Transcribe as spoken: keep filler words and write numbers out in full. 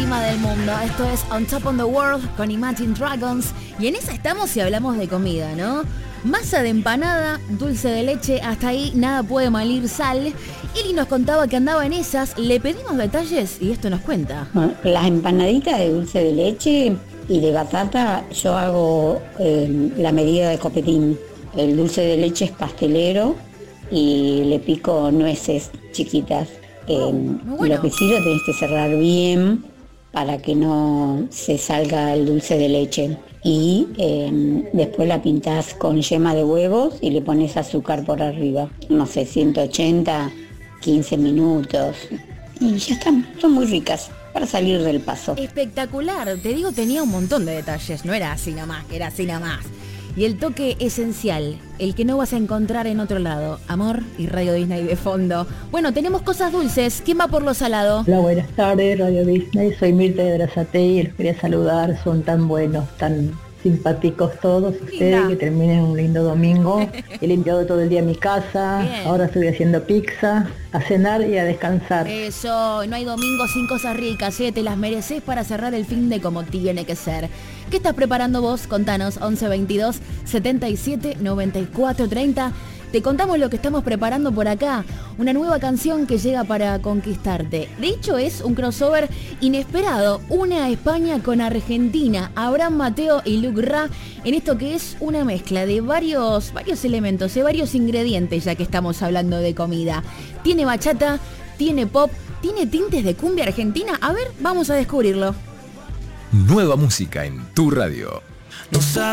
clima del mundo. Esto es On Top of the World con Imagine Dragons. Y en esa estamos si hablamos de comida, ¿no? Masa de empanada, dulce de leche, hasta ahí nada puede malir sal. Eli nos contaba que andaba en esas, le pedimos detalles y esto nos cuenta. Las empanaditas de dulce de leche y de batata yo hago eh, la medida de copetín. El dulce de leche es pastelero y le pico nueces chiquitas. Eh, oh, bueno. Lo que sí lo tenés que cerrar bien para que no se salga el dulce de leche. Y eh, después la pintás con yema de huevos y le pones azúcar por arriba. No sé, ciento ochenta, quince minutos. Y ya están, son muy ricas para salir del paso. Espectacular, te digo, tenía un montón de detalles, no era así nomás, era así nomás. Y el toque esencial, el que no vas a encontrar en otro lado. Amor y Radio Disney de fondo. Bueno, tenemos cosas dulces. ¿Quién va por lo salado? Hola, buenas tardes, Radio Disney. Soy Mirta de Brazatei y los quería saludar. Son tan buenos, tan simpáticos todos ustedes. Linda. Que terminen un lindo domingo. He limpiado todo el día mi casa. Bien. Ahora estoy haciendo pizza. A cenar y a descansar. Eso, no hay domingo sin cosas ricas, ¿eh? Te las mereces para cerrar el fin de como tiene que ser. ¿Qué estás preparando vos? Contanos, once veintidós setenta y siete noventa y cuatro treinta. Te contamos lo que estamos preparando por acá. Una nueva canción que llega para conquistarte. De hecho, es un crossover inesperado. Une a España con Argentina. Abraham Mateo y Luke Ra. En esto que es una mezcla de varios, varios elementos, de varios ingredientes, ya que estamos hablando de comida. Tiene bachata, tiene pop, tiene tintes de cumbia argentina. A ver, vamos a descubrirlo. Nueva música en tu radio. No